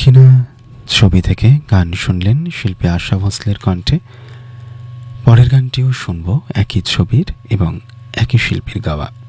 দক্ষিণা ছবি থেকে গান শুনলেন শিল্পী আশা ভোঁসলের কণ্ঠে। পরের গানটিও শুনব একই ছবির এবং একই শিল্পীর গাওয়া।